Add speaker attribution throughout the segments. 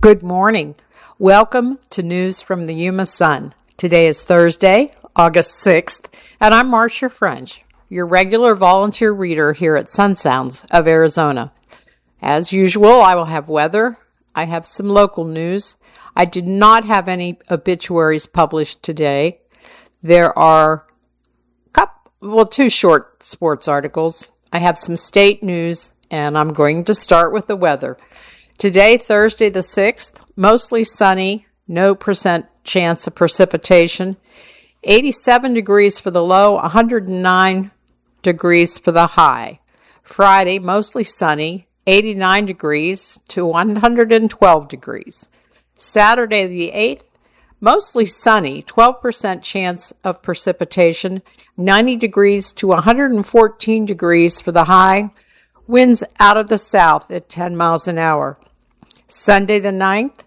Speaker 1: Good morning. Welcome to News from the Yuma Sun. Today is Thursday, August 6th, and I'm Marcia French, your regular volunteer reader here at Sun Sounds of Arizona. As usual, I will have weather. I have some local news. I did not have any obituaries published today. There are two short sports articles. I have some state news, and I'm going to start with the weather. Today, Thursday the 6th, mostly sunny, no percent chance of precipitation, 87 degrees for the low, 109 degrees for the high. Friday, mostly sunny, 89 degrees to 112 degrees. Saturday the 8th, mostly sunny, 12% chance of precipitation, 90 degrees to 114 degrees for the high. Winds out of the south at 10 miles an hour. Sunday the 9th,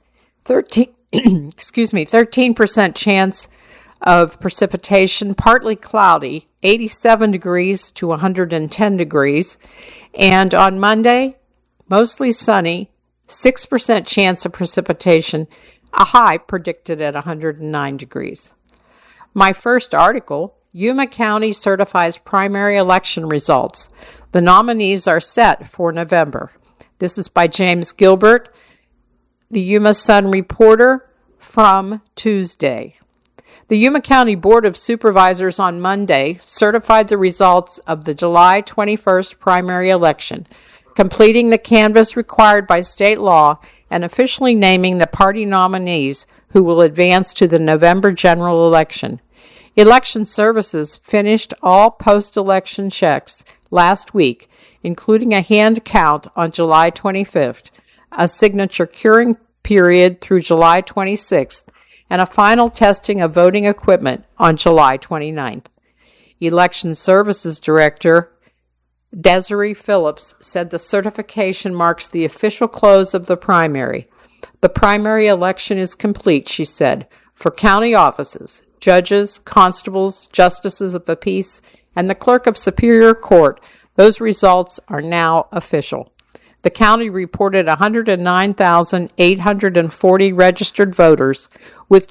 Speaker 1: 13% chance of precipitation, partly cloudy, 87 degrees to 110 degrees. And on Monday, mostly sunny, 6% chance of precipitation, a high predicted at 109 degrees. My first article, Yuma County certifies primary election results. The nominees are set for November. This is by James Gilbert, the Yuma Sun reporter from Tuesday. The Yuma County Board of Supervisors on Monday certified the results of the July 21st primary election, completing the canvass required by state law and officially naming the party nominees who will advance to the November general election. Election Services finished all post-election checks last week, including a hand count on July 25th, a signature curing period through July 26th, and a final testing of voting equipment on July 29th. Election Services Director Desiree Phillips said the certification marks the official close of the primary. The primary election is complete, she said, for county offices, judges, constables, justices of the peace, and the clerk of Superior Court. Those results are now official. The county reported 109,840 registered voters, with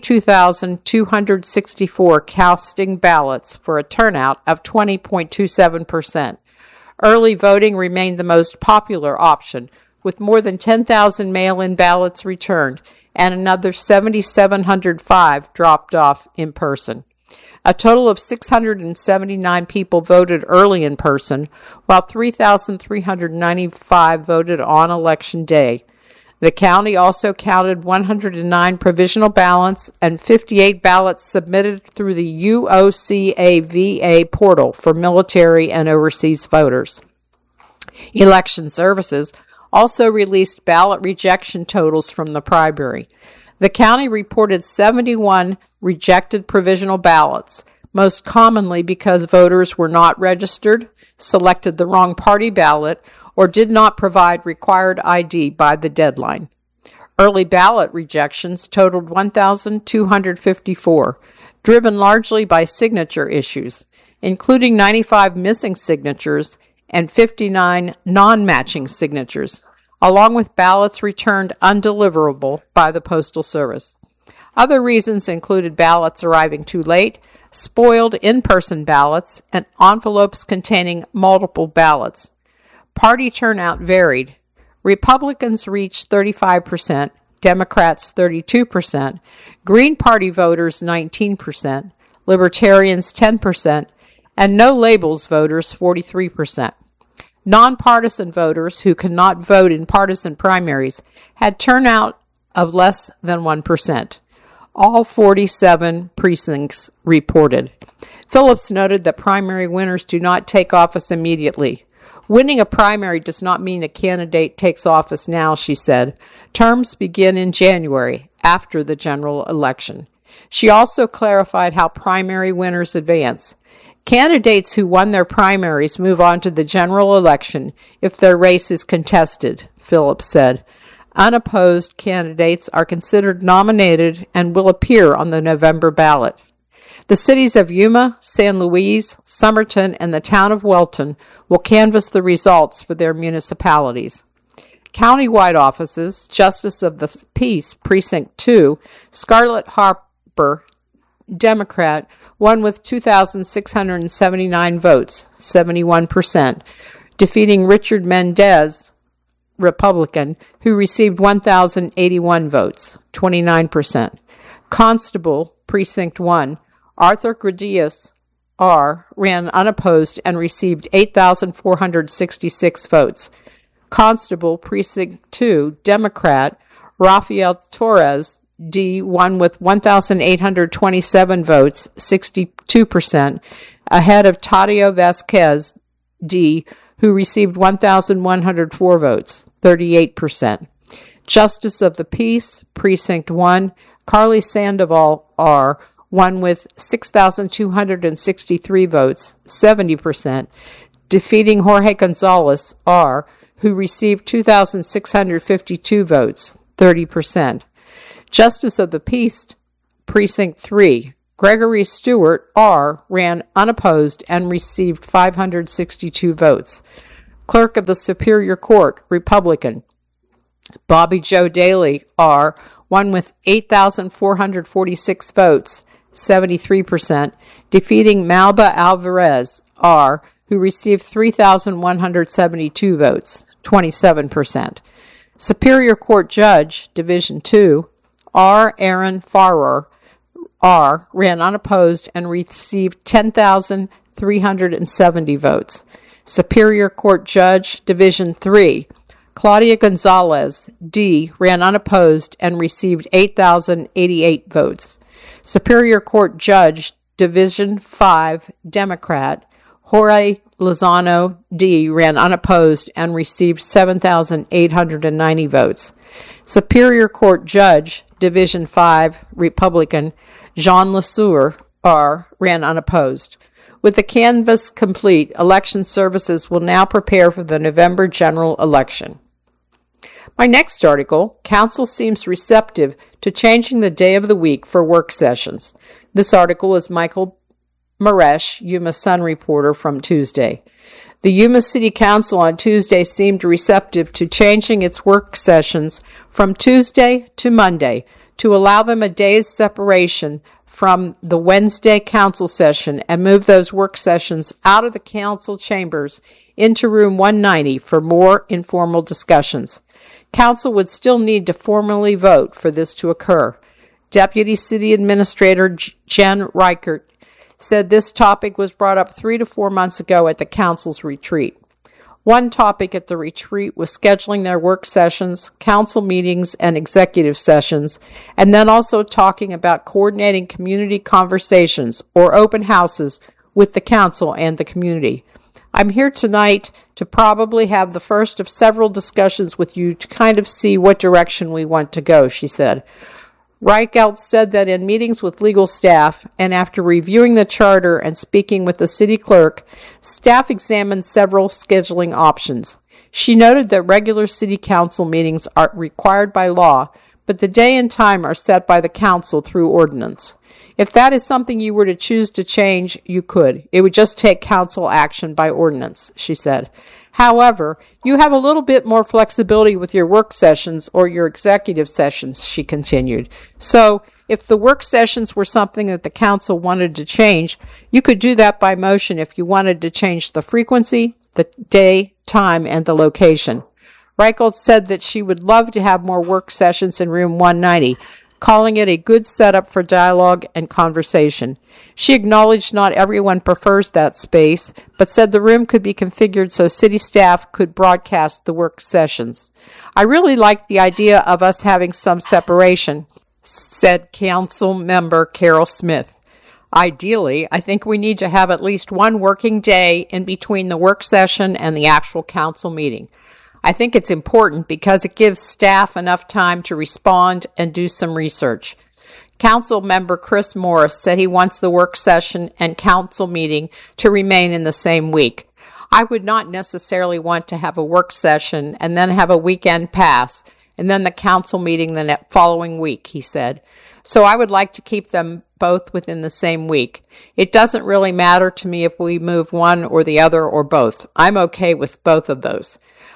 Speaker 1: 22,264 casting ballots for a turnout of 20.27%. Early voting remained the most popular option, with more than 10,000 mail-in ballots returned and another 7,705 dropped off in person. A total of 679 people voted early in person, while 3,395 voted on Election Day. The county also counted 109 provisional ballots and 58 ballots submitted through the UOCAVA portal for military and overseas voters. Election Services also released ballot rejection totals from the primary. The county reported 71 rejected provisional ballots, most commonly because voters were not registered, selected the wrong party ballot, or did not provide required ID by the deadline. Early ballot rejections totaled 1,254, driven largely by signature issues, including 95 missing signatures and 59 non-matching signatures, along with ballots returned undeliverable by the Postal Service. Other reasons included ballots arriving too late, spoiled in-person ballots, and envelopes containing multiple ballots. Party turnout varied. Republicans reached 35%, Democrats 32%, Green Party voters 19%, Libertarians 10%, and no labels voters 43%. Nonpartisan voters who cannot vote in partisan primaries had turnout of less than 1%. All 47 precincts reported. Phillips noted that primary winners do not take office immediately. Winning a primary does not mean a candidate takes office now, she said. Terms begin in January, after the general election. She also clarified how primary winners advance. Candidates who won their primaries move on to the general election if their race is contested, Phillips said. Unopposed candidates are considered nominated and will appear on the November ballot. The cities of Yuma, San Luis, Somerton, and the town of Welton will canvass the results for their municipalities. Countywide offices, Justice of the Peace, Precinct 2, Scarlett Harper, Democrat, won with 2,679 votes, 71%, defeating Richard Mendez, Republican, who received 1,081 votes, 29%. Constable, Precinct 1, Arthur Gradius, R., ran unopposed and received 8,466 votes. Constable, Precinct 2, Democrat, Rafael Torres, D., won with 1,827 votes, 62%, ahead of Tadio Vasquez, D., who received 1,104 votes, 38%. Justice of the Peace, Precinct 1, Carly Sandoval, R., won with 6,263 votes, 70%, defeating Jorge Gonzalez, R., who received 2,652 votes, 30%. Justice of the Peace, Precinct 3, Gregory Stewart, R., ran unopposed and received 562 votes. Clerk of the Superior Court, Republican, Bobby Joe Daly, R., won with 8,446 votes, 73%, defeating Malba Alvarez, R., who received 3,172 votes, 27%. Superior Court Judge, Division 2, R. Aaron Farrar, R., ran unopposed and received 10,370 votes. Superior Court Judge, Division 3, Claudia Gonzalez, D., ran unopposed and received 8,088 votes. Superior Court Judge, Division 5, Democrat, Jorge Lozano, D., ran unopposed and received 7,890 votes. Superior Court Judge, Division 5, Republican, Jean Lesueur, R., ran unopposed. With the canvass complete, election services will now prepare for the November general election. My next article, Council seems receptive to changing the day of the week for work sessions. This article is Michael Maresh, Yuma Sun reporter from Tuesday. The Yuma City Council on Tuesday seemed receptive to changing its work sessions from Tuesday to Monday to allow them a day's separation from the Wednesday council session and move those work sessions out of the council chambers into room 190 for more informal discussions. Council would still need to formally vote for this to occur. Deputy City Administrator Jen Reichert said this topic was brought up 3 to 4 months ago at the council's retreat. One topic at the retreat was scheduling their work sessions, council meetings, and executive sessions, and then also talking about coordinating community conversations or open houses with the council and the community. I'm here tonight to probably have the first of several discussions with you to kind of see what direction we want to go, she said. Reichelt said that in meetings with legal staff and after reviewing the charter and speaking with the city clerk, staff examined several scheduling options. She noted that regular city council meetings are required by law, but the day and time are set by the council through ordinance. If that is something you were to choose to change, you could. It would just take council action by ordinance, she said. However, you have a little bit more flexibility with your work sessions or your executive sessions, she continued. So, if the work sessions were something that the council wanted to change, you could do that by motion if you wanted to change the frequency, the day, time, and the location. Reichelt said that she would love to have more work sessions in room 190, calling it a good setup for dialogue and conversation. She acknowledged not everyone prefers that space, but said the room could be configured so city staff could broadcast the work sessions. I really like the idea of us having some separation, said Council Member Carol Smith. Ideally, I think we need to have at least one working day in between the work session and the actual council meeting. I think it's important because it gives staff enough time to respond and do some research. Council member Chris Morris said he wants the work session and council meeting to remain in the same week. I would not necessarily want to have a work session and then have a weekend pass and then the council meeting the following week, he said. So I would like to keep them both within the same week. It doesn't really matter to me if we move one or the other or both. I'm okay with both of those.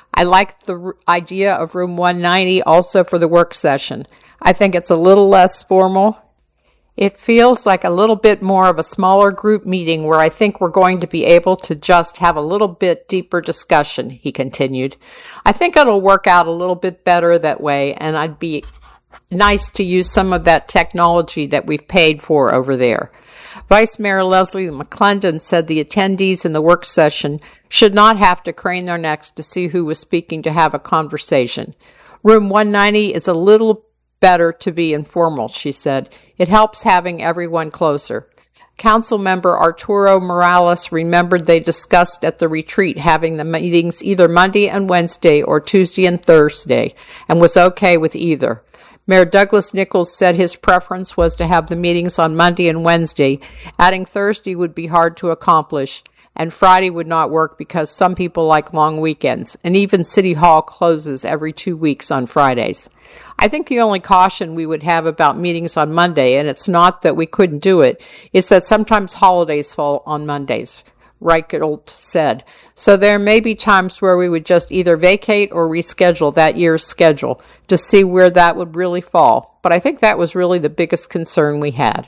Speaker 1: I like the idea of room 190 also for the work session. I think it's a little less formal. It feels like a little bit more of a smaller group meeting where I think we're going to be able to just have a little bit deeper discussion, he continued. I think it'll work out a little bit better that way, and I'd be nice to use some of that technology that we've paid for over there. Vice Mayor Leslie McClendon said the attendees in the work session should not have to crane their necks to see who was speaking to have a conversation. Room 190 is a little better to be informal, she said. It helps having everyone closer. Council member Arturo Morales remembered they discussed at the retreat having the meetings either Monday and Wednesday or Tuesday and Thursday, and was okay with either. Mayor Douglas Nichols said his preference was to have the meetings on Monday and Wednesday. Adding Thursday would be hard to accomplish, and Friday would not work because some people like long weekends, and even City Hall closes every 2 weeks on Fridays. I think the only caution we would have about meetings on Monday, and it's not that we couldn't do it, is that sometimes holidays fall on Mondays, Reichelt said. So there may be times where we would just either vacate or reschedule that year's schedule to see where that would really fall. But I think that was really the biggest concern we had.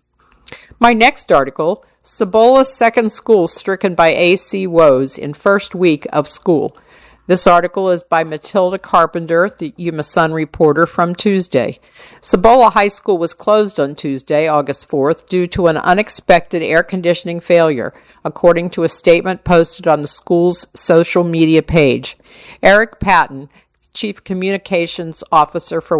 Speaker 1: My next article, Cibola's second school stricken by AC woes in first week of school. This article is by Matilda Carpenter, the Yuma Sun reporter, from Tuesday. Cibola High School was closed on Tuesday, August 4th, due to an unexpected air conditioning failure, according to a statement posted on the school's social media page. Eric Patton, Chief Communications Officer for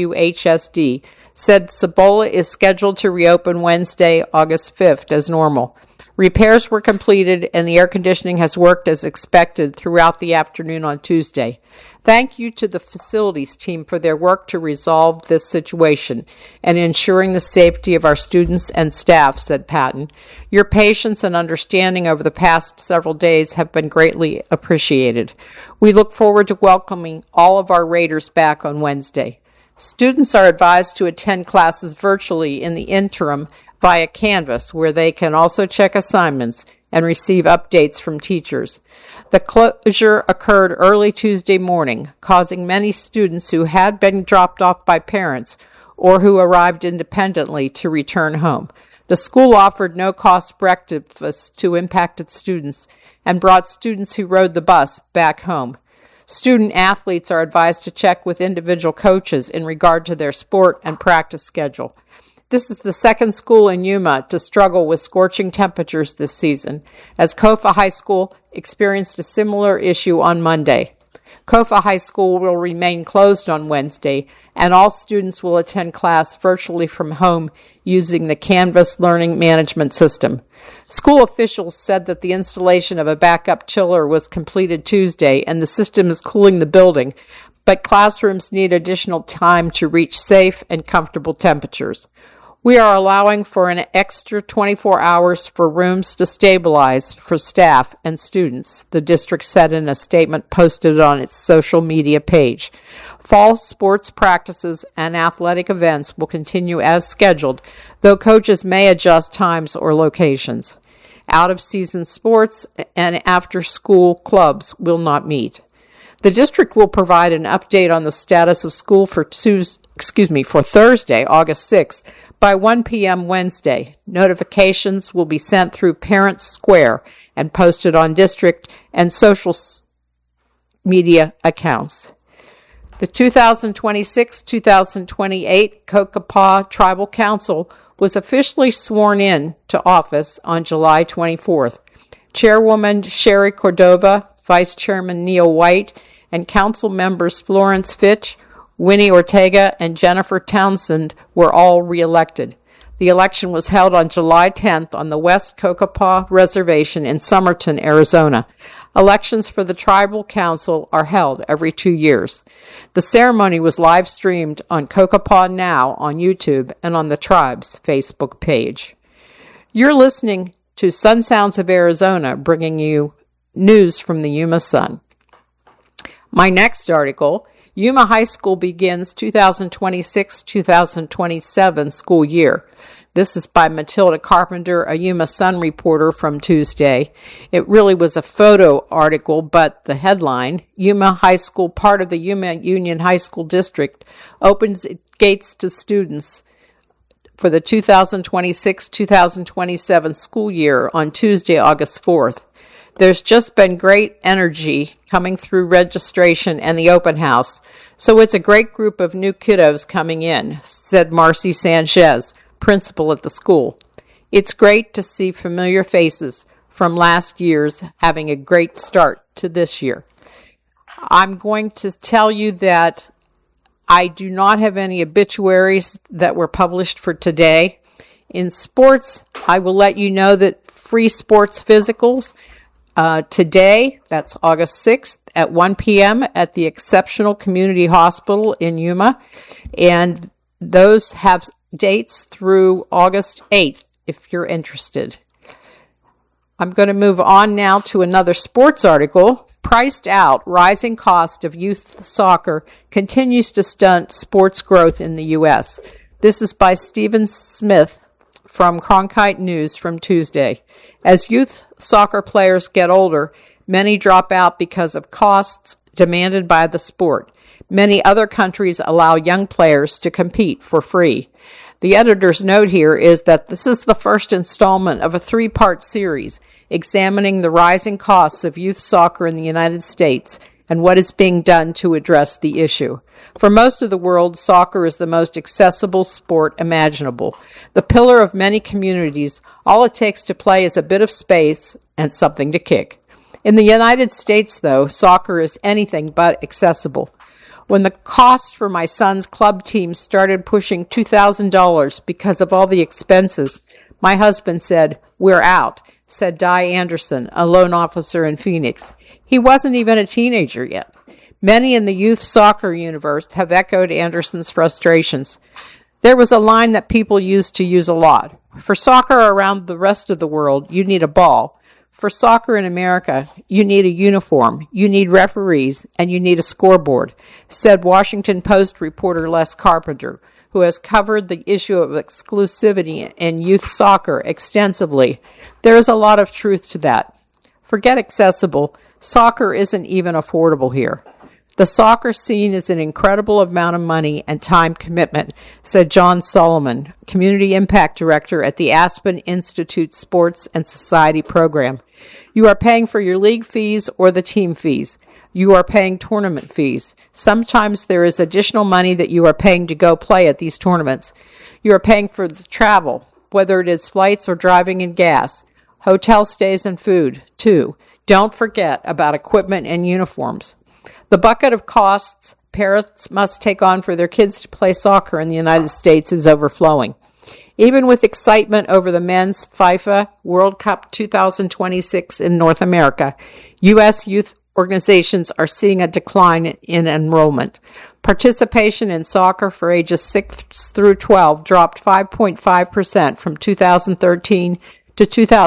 Speaker 1: YUHSD, said Cibola is scheduled to reopen Wednesday, August 5th, as normal. Repairs were completed and the air conditioning has worked as expected throughout the afternoon on Tuesday. Thank you to the facilities team for their work to resolve this situation and ensuring the safety of our students and staff, said Patton. Your patience and understanding over the past several days have been greatly appreciated. We look forward to welcoming all of our Raiders back on Wednesday. Students are advised to attend classes virtually in the interim via Canvas, where they can also check assignments and receive updates from teachers. The closure occurred early Tuesday morning, causing many students who had been dropped off by parents or who arrived independently to return home. The school offered no-cost breakfast to impacted students and brought students who rode the bus back home. Student athletes are advised to check with individual coaches in regard to their sport and practice schedule. This is the second school in Yuma to struggle with scorching temperatures this season, as Kofa High School experienced a similar issue on Monday. Kofa High School will remain closed on Wednesday, and all students will attend class virtually from home using the Canvas learning management system. School officials said that the installation of a backup chiller was completed Tuesday, and the system is cooling the building, but classrooms need additional time to reach safe and comfortable temperatures. We are allowing for an extra 24 hours for rooms to stabilize for staff and students, the district said in a statement posted on its social media page. Fall sports practices and athletic events will continue as scheduled, though coaches may adjust times or locations. Out-of-season sports and after-school clubs will not meet. The district will provide an update on the status of school for Thursday, August 6th, by 1 p.m. Wednesday. Notifications will be sent through Parents Square and posted on district and social media accounts. The 2026-2028 Cocopah Tribal Council was officially sworn in to office on July 24th. Chairwoman Sherry Cordova, Vice Chairman Neil White, and council members Florence Fitch, Winnie Ortega, and Jennifer Townsend were all re-elected. The election was held on July 10th on the West Cocopah Reservation in Somerton, Arizona. Elections for the Tribal Council are held every 2 years. The ceremony was live-streamed on Cocopah Now on YouTube and on the tribe's Facebook page. You're listening to Sun Sounds of Arizona, bringing you news from the Yuma Sun. My next article, Yuma High School begins 2026-2027 school year. This is by Matilda Carpenter, a Yuma Sun reporter from Tuesday. It really was a photo article, but the headline, Yuma High School, part of the Yuma Union High School District, opens its gates to students for the 2026-2027 school year on Tuesday, August 4th. There's just been great energy coming through registration and the open house, so it's a great group of new kiddos coming in, said Marcy Sanchez, principal at the school. It's great to see familiar faces from last year's having a great start to this year. I'm going to tell you that I do not have any obituaries that were published for today. In sports, I will let you know that free sports physicals today, that's August 6th at 1 p.m. at the Exceptional Community Hospital in Yuma, and those have dates through August 8th if you're interested. I'm going to move on now to another sports article. Priced out, rising cost of youth soccer continues to stunt sports growth in the U.S. This is by Stephen Smith from Cronkite News from Tuesday. As youth soccer players get older, many drop out because of costs demanded by the sport. Many other countries allow young players to compete for free. The editor's note here is that this is the first installment of a three-part series examining the rising costs of youth soccer in the United States and what is being done to address the issue. For most of the world, soccer is the most accessible sport imaginable. The pillar of many communities, all it takes to play is a bit of space and something to kick. In the United States, though, soccer is anything but accessible. When the cost for my son's club team started pushing $2,000 because of all the expenses, my husband said, "We're out," said Di Anderson, a loan officer in Phoenix. He wasn't even a teenager yet. Many in the youth soccer universe have echoed Anderson's frustrations. There was a line that people used to use a lot. For soccer around the rest of the world, you need a ball. For soccer in America, you need a uniform, you need referees, and you need a scoreboard, said Washington Post reporter Les Carpenter, who has covered the issue of exclusivity in youth soccer extensively. There is a lot of truth to that. Forget accessible, soccer isn't even affordable here. The soccer scene is an incredible amount of money and time commitment, said John Solomon, Community Impact Director at the Aspen Institute Sports and Society Program. You are paying for your league fees or the team fees. You are paying tournament fees. Sometimes there is additional money that you are paying to go play at these tournaments. You are paying for the travel, whether it is flights or driving and gas, hotel stays and food, too. Don't forget about equipment and uniforms. The bucket of costs parents must take on for their kids to play soccer in the United States is overflowing. Even with excitement over the men's FIFA World Cup 2026 in North America, U.S. youth organizations are seeing a decline in enrollment. Participation in soccer for ages 6 through 12 dropped 5.5% from 2013 to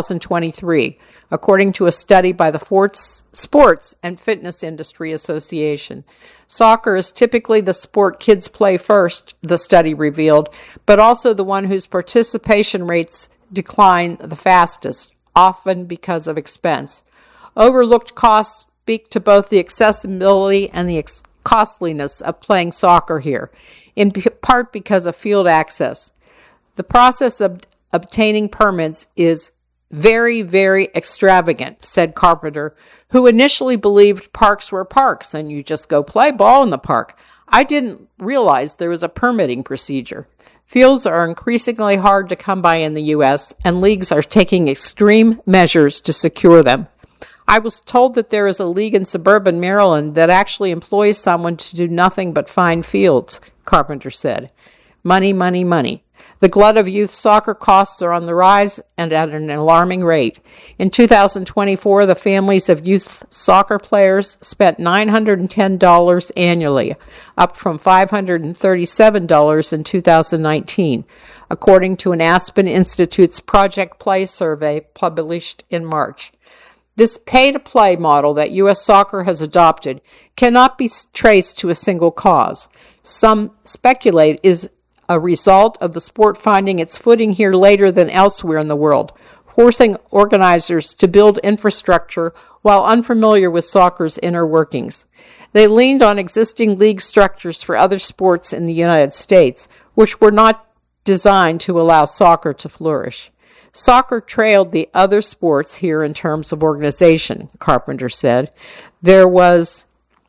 Speaker 1: 2023, according to a study by the Sports and Fitness Industry Association. Soccer is typically the sport kids play first, the study revealed, but also the one whose participation rates decline the fastest, often because of expense. Overlooked costs speak to both the accessibility and the costliness of playing soccer here, in part because of field access. The process of obtaining permits is very, very extravagant, said Carpenter, who initially believed parks were parks and you just go play ball in the park. I didn't realize there was a permitting procedure. Fields are increasingly hard to come by in the U.S., and leagues are taking extreme measures to secure them. I was told that there is a league in suburban Maryland that actually employs someone to do nothing but find fields, Carpenter said. Money, money, money. The glut of youth soccer costs are on the rise and at an alarming rate. In 2024, the families of youth soccer players spent $910 annually, up from $537 in 2019, according to an Aspen Institute's Project Play survey published in March. This pay-to-play model that U.S. soccer has adopted cannot be traced to a single cause. Some speculate is a result of the sport finding its footing here later than elsewhere in the world, forcing organizers to build infrastructure while unfamiliar with soccer's inner workings. They leaned on existing league structures for other sports in the United States, which were not designed to allow soccer to flourish. Soccer trailed the other sports here in terms of organization, Carpenter said. There was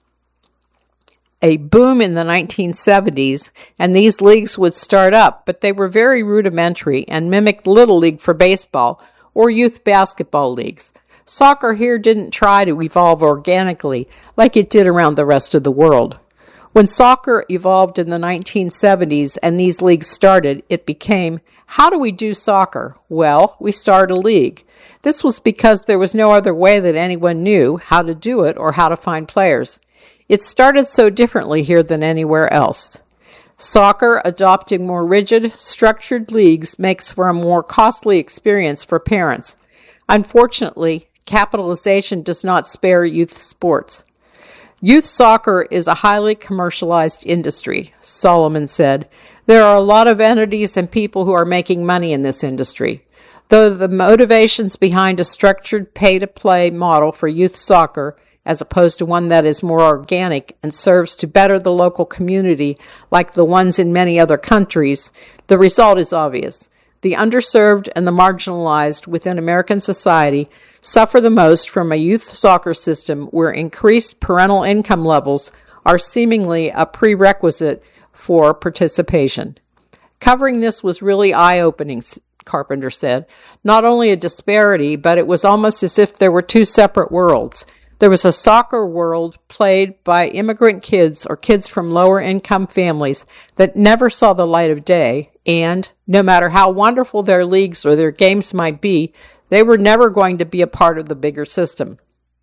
Speaker 1: a boom in the 1970s, and these leagues would start up, but they were very rudimentary and mimicked Little League for baseball or youth basketball leagues. Soccer here didn't try to evolve organically like it did around the rest of the world. When soccer evolved in the 1970s and these leagues started, it became, how do we do soccer? Well, we start a league. This was because there was no other way that anyone knew how to do it or how to find players. It started so differently here than anywhere else. Soccer adopting more rigid, structured leagues makes for a more costly experience for parents. Unfortunately, capitalization does not spare youth sports. Youth soccer is a highly commercialized industry, Solomon said. There are a lot of entities and people who are making money in this industry. Though the motivations behind a structured pay-to-play model for youth soccer, as opposed to one that is more organic and serves to better the local community like the ones in many other countries, the result is obvious. The underserved and the marginalized within American society suffer the most from a youth soccer system where increased parental income levels are seemingly a prerequisite for participation. Covering this was really eye-opening, Carpenter said. Not only a disparity, but it was almost as if there were two separate worlds. There was a soccer world played by immigrant kids or kids from lower income families that never saw the light of day, and no matter how wonderful their leagues or their games might be, they were never going to be a part of the bigger system.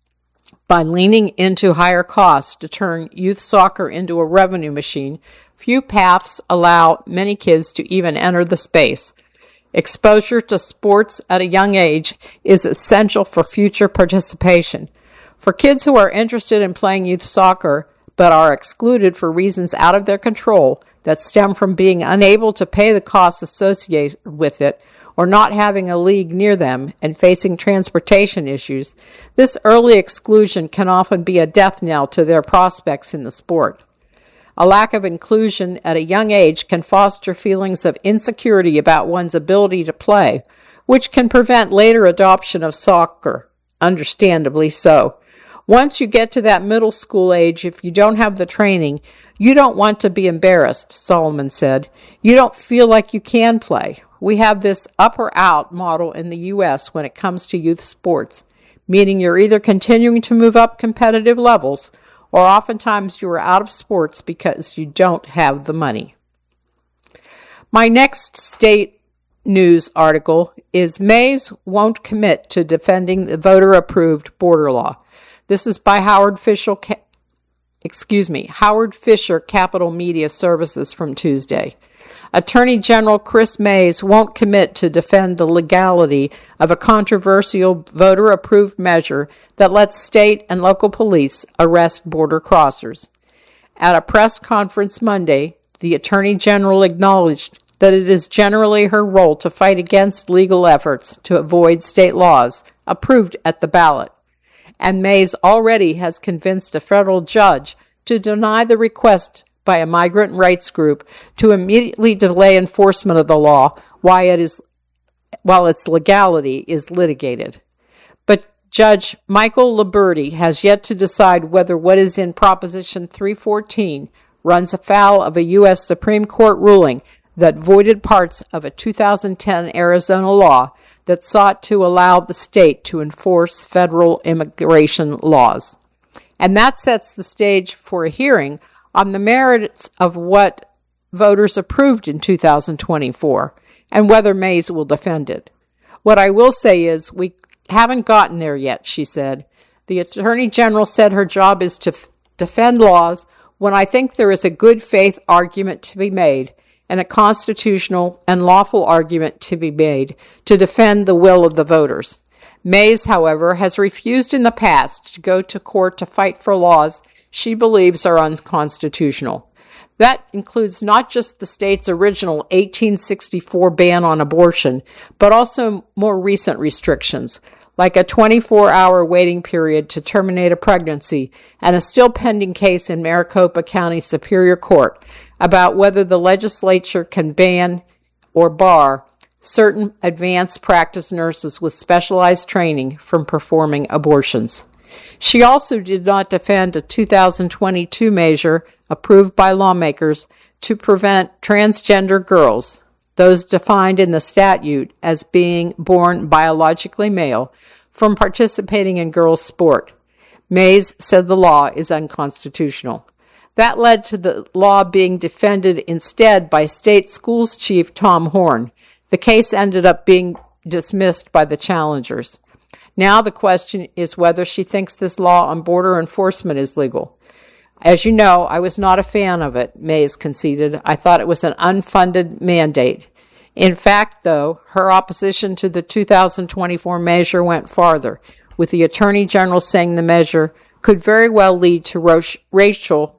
Speaker 1: By leaning into higher costs to turn youth soccer into a revenue machine, few paths allow many kids to even enter the space. Exposure to sports at a young age is essential for future participation. For kids who are interested in playing youth soccer but are excluded for reasons out of their control that stem from being unable to pay the costs associated with it or not having a league near them and facing transportation issues, this early exclusion can often be a death knell to their prospects in the sport. A lack of inclusion at a young age can foster feelings of insecurity about one's ability to play, which can prevent later adoption of soccer, understandably so. Once you get to that middle school age, if you don't have the training, you don't want to be embarrassed, Solomon said. You don't feel like you can play. We have this up or out model in the U.S. when it comes to youth sports, meaning you're either continuing to move up competitive levels or oftentimes you are out of sports because you don't have the money. My next state news article is Mays won't commit to defending the voter-approved border law. This is by Howard Fisher Capital Media Services from Tuesday. Attorney General Chris Mays won't commit to defend the legality of a controversial voter-approved measure that lets state and local police arrest border crossers. At a press conference Monday, the Attorney General acknowledged that it is generally her role to fight against legal efforts to avoid state laws approved at the ballot. And Mays already has convinced a federal judge to deny the request by a migrant rights group to immediately delay enforcement of the law while its legality is litigated. But Judge Michael Liberty has yet to decide whether what is in Proposition 314 runs afoul of a U.S. Supreme Court ruling that voided parts of a 2010 Arizona law that sought to allow the state to enforce federal immigration laws. And that sets the stage for a hearing on the merits of what voters approved in 2024 and whether Mays will defend it. What I will say is we haven't gotten there yet, she said. The Attorney General said her job is to defend laws when I think there is a good faith argument to be made and a constitutional and lawful argument to be made to defend the will of the voters. Mays, however, has refused in the past to go to court to fight for laws she believes are unconstitutional. That includes not just the state's original 1864 ban on abortion, but also more recent restrictions, like a 24-hour waiting period to terminate a pregnancy and a still pending case in Maricopa County Superior Court about whether the legislature can ban or bar certain advanced practice nurses with specialized training from performing abortions. She also did not defend a 2022 measure approved by lawmakers to prevent transgender girls, those defined in the statute as being born biologically male, from participating in girls' sport. Mays said the law is unconstitutional. That led to the law being defended instead by state schools chief Tom Horn. The case ended up being dismissed by the challengers. Now the question is whether she thinks this law on border enforcement is legal. As you know, I was not a fan of it, Mays conceded. I thought it was an unfunded mandate. In fact, though, her opposition to the 2024 measure went farther, with the Attorney General saying the measure could very well lead to racial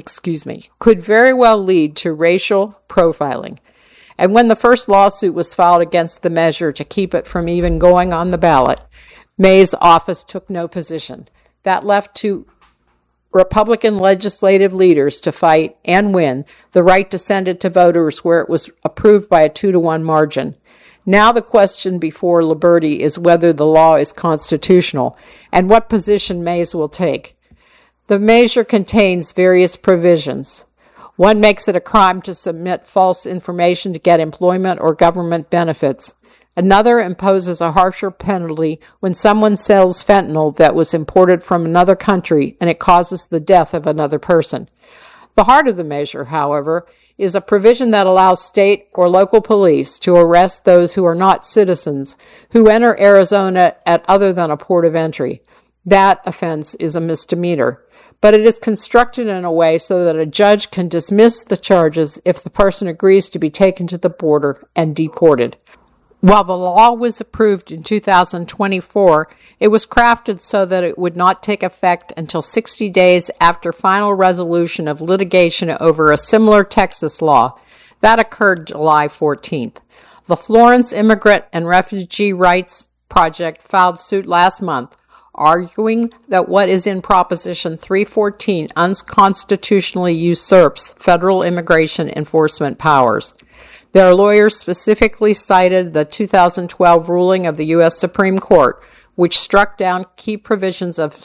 Speaker 1: profiling. And when the first lawsuit was filed against the measure to keep it from even going on the ballot, Mays' office took no position. That left to Republican legislative leaders to fight and win the right to send it to voters where it was approved by a 2-to-1 margin. Now the question before Liberty is whether the law is constitutional and what position Mays will take. The measure contains various provisions. One makes it a crime to submit false information to get employment or government benefits. Another imposes a harsher penalty when someone sells fentanyl that was imported from another country and it causes the death of another person. The heart of the measure, however, is a provision that allows state or local police to arrest those who are not citizens who enter Arizona at other than a port of entry. That offense is a misdemeanor, but it is constructed in a way so that a judge can dismiss the charges if the person agrees to be taken to the border and deported. While the law was approved in 2024, it was crafted so that it would not take effect until 60 days after final resolution of litigation over a similar Texas law. That occurred July 14th. The Florence Immigrant and Refugee Rights Project filed suit last month, arguing that what is in Proposition 314 unconstitutionally usurps federal immigration enforcement powers. Their lawyers specifically cited the 2012 ruling of the U.S. Supreme Court, which struck down key provisions of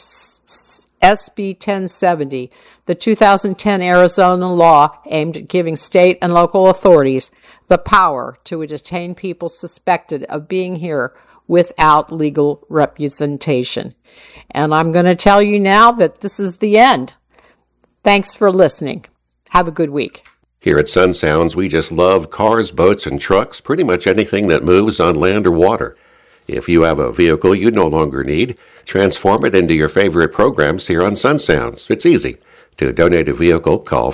Speaker 1: SB 1070, the 2010 Arizona law aimed at giving state and local authorities the power to detain people suspected of being here without legal representation. And I'm going to tell you now that this is the end. Thanks for listening. Have a good week.
Speaker 2: Here at Sun Sounds, we just love cars, boats, and trucks, pretty much anything that moves on land or water. If you have a vehicle you no longer need, transform it into your favorite programs here on Sun Sounds. It's easy. To donate a vehicle, call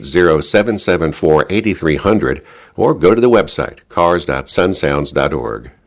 Speaker 2: 480-774-8300 or go to the website cars.sunsounds.org.